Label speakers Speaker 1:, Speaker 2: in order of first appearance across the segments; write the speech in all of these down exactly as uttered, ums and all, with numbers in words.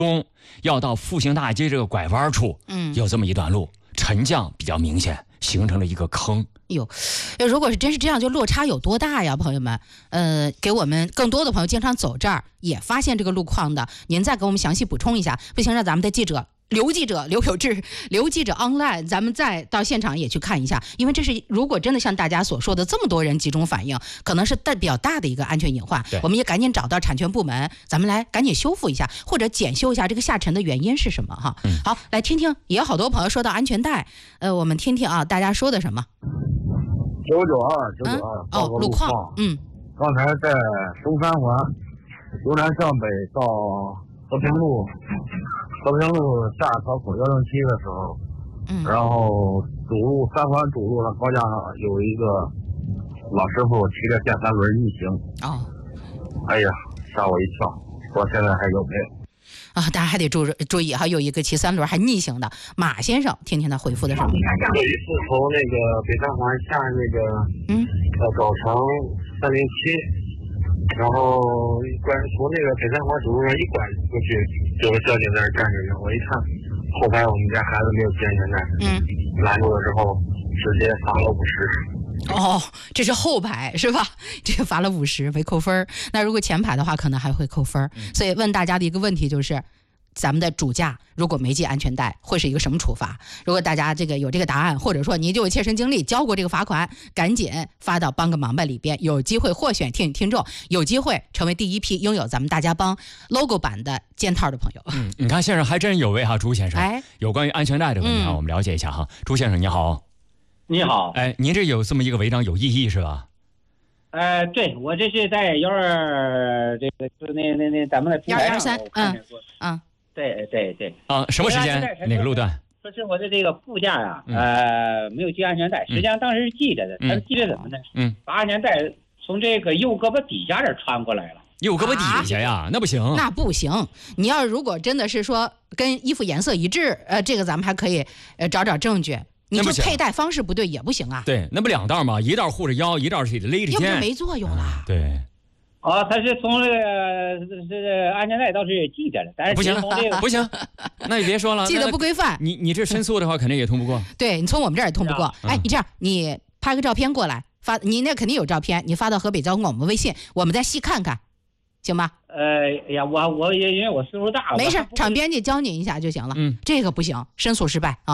Speaker 1: 中要到复兴大街这个拐弯处，嗯，有这么一段路，沉降比较明显，形成了一个坑。
Speaker 2: 哟，如果是真是这样，就落差有多大呀，朋友们？呃，给我们更多的朋友经常走这儿也发现这个路况的，您再给我们详细补充一下。不行，让咱们的记者刘记者刘有志刘记者 online， 咱们再到现场也去看一下，因为这是如果真的像大家所说的这么多人集中反映，可能是大比较大的一个安全隐患。我们也赶紧找到产权部门，咱们来赶紧修复一下，或者检修一下这个下沉的原因是什么哈。嗯、好，来听听，也有好多朋友说到安全带，呃，我们听听啊，大家说的什么？
Speaker 3: 九九二九九二
Speaker 2: 哦，路况，嗯，
Speaker 3: 刚才在东三环由南向北到和平路和平路下考口幺零七的时候，嗯，然后主路三环主路的高架上有一个老师傅骑着电三轮逆行，哦，哎呀，吓我一跳，说现在还有没有？
Speaker 2: 啊，大家还得注注意哈，有一个骑三轮还逆行的马先生，听听他回复的什么。
Speaker 4: 有一次从那个北三环下那个，嗯，呃，早城三零七，然后拐从那个北三环主路上一拐过去，有个交警在那站着呢。我一看，后排我们家孩子没有系安全带，嗯，拦住了之后直接罚了五十。
Speaker 2: 哦，这是后排是吧？这个罚了五十，没扣分。那如果前排的话，可能还会扣分。所以问大家的一个问题就是，咱们的主驾如果没系安全带，会是一个什么处罚？如果大家这个有这个答案，或者说你就有切身经历交过这个罚款，赶紧发到帮个忙吧里边，有机会获选听听众，有机会成为第一批拥有咱们大家帮 logo 版的肩套的朋友。
Speaker 1: 嗯，你看线上还真有位哈，朱先生，哎，有关于安全带的问题啊，嗯、我们了解一下哈。朱先生你好。
Speaker 5: 你好，
Speaker 1: 哎，您这有这么一个违章有异议是吧？
Speaker 5: 呃，对，我这是在幺二这个就那那那咱们的
Speaker 2: 幺二三，嗯嗯，
Speaker 5: 对对对，
Speaker 1: 啊，什么时间哪个路段？
Speaker 5: 说是我的这个副驾呀、啊，嗯、呃，没有系安全带，实际上当时是系着的，嗯、他是系着怎么呢？嗯，把安全带从这个右胳膊底下这穿过来了。
Speaker 1: 右胳膊底下呀、啊，那不行，
Speaker 2: 那不行。你要如果真的是说跟衣服颜色一致，呃，这个咱们还可以呃找找证据。你就佩戴方式不对也不行啊！
Speaker 1: 对，那不两道吗？一道护着腰，一道是勒着肩，
Speaker 2: 要不没作用了。
Speaker 1: 嗯、对，
Speaker 5: 哦，他是从这个这个安全带倒是系着了，但是
Speaker 1: 不行，
Speaker 5: 这个
Speaker 1: 不行，那你别说了，
Speaker 2: 系得不规范。
Speaker 1: 你你这申诉的话，肯定也通不过。
Speaker 2: 对，你从我们这儿也通不过。哎，你这样，你拍个照片过来发，你那肯定有照片，你发到河北交通我们微信，我们再细看看，行吗？
Speaker 5: 呃呀，我我也因为我岁数大了，
Speaker 2: 没事，场编辑教你一下就行了。嗯，这个不行，申诉失败啊。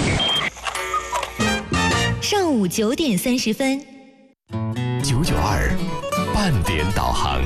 Speaker 6: 上午九点三十分，
Speaker 7: 九九二半点导航。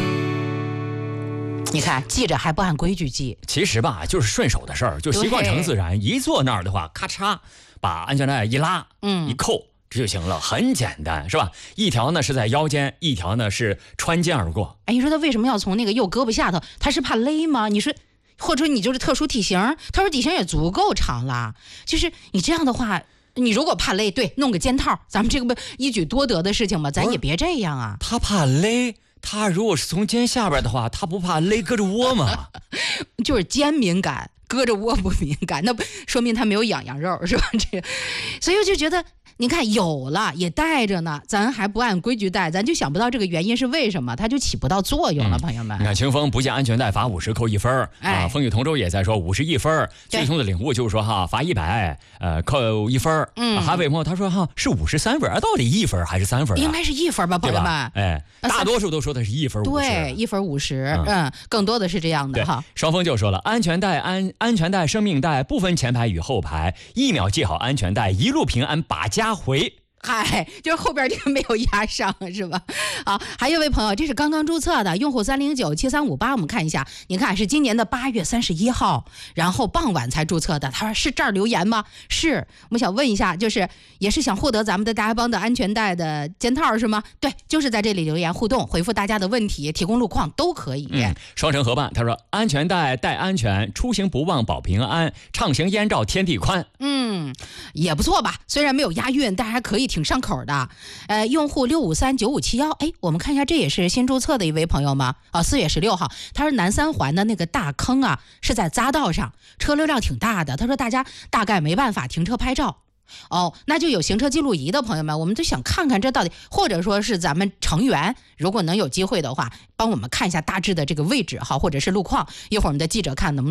Speaker 2: 你看，记着还不按规矩记，
Speaker 1: 其实吧，就是顺手的事儿，就习惯成自然。一坐那儿的话，咔嚓，把安全带一拉，嗯，一扣，这就行了，很简单，是吧？一条呢是在腰间，一条呢是穿肩而过。
Speaker 2: 哎，你说他为什么要从那个右胳膊下头？他是怕勒吗？你说，或者你就是特殊体型，他说体型也足够长了，就是你这样的话。你如果怕勒，对，弄个肩套，咱们这个不一举多得的事情吗？咱也别这样啊。
Speaker 1: 他怕勒，他如果是从肩下边的话，他不怕勒胳肢窝吗？
Speaker 2: 就是肩敏感，胳肢窝不敏感，那说明他没有痒痒肉，是吧？这个，所以我就觉得。你看有了也带着呢，咱还不按规矩带，咱就想不到这个原因是为什么，它就起不到作用了，嗯、朋友们。
Speaker 1: 你看清风不系安全带罚五十扣一分，哎、啊，风雨同舟也在说五十一分，最终的领悟就是说哈罚一百，呃扣一分，嗯，韩伟墨他说哈是五十三分，到底一分还是三分、啊？
Speaker 2: 应该是一分吧，朋友们。
Speaker 1: 哎，大多数都说的是一分五十，
Speaker 2: 对，一分五十，嗯，更多的是这样的哈。
Speaker 1: 双峰就说了，安全带安安全带生命带不分前排与后排，一秒系好安全带，一路平安把家回。
Speaker 2: 嗨，就是后边这个没有压上是吧？好，还有一位朋友，这是刚刚注册的用户三零九七三五八，我们看一下，你看是今年的八月三十一号，然后傍晚才注册的。他说是这儿留言吗？是，我们想问一下，就是也是想获得咱们的大家帮的安全带的肩套是吗？对，就是在这里留言互动，回复大家的问题，提供路况都可以。
Speaker 1: 嗯，双城合办，他说安全带带安全，出行不忘保平安，畅行燕赵天地宽。
Speaker 2: 嗯，也不错吧？虽然没有押韵，但还可以。挺上口的，呃，用户六五三九五七幺，哎，我们看一下，这也是新注册的一位朋友吗？啊，四月十六号，他说南三环的那个大坑啊，是在匝道上，车流量挺大的。他说大家大概没办法停车拍照。哦，那就有行车记录仪的朋友们，我们就想看看这到底，或者说是咱们成员，如果能有机会的话，帮我们看一下大致的这个位置哈，或者是路况。一会儿我们的记者看能不能。